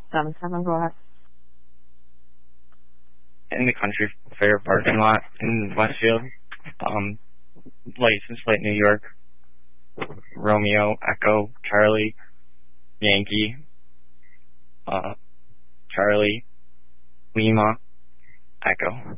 7-7, go ahead. In the country fair parking lot in Westfield. License plate New York. Romeo, Echo, Charlie, Yankee, Charlie, Lima, Echo.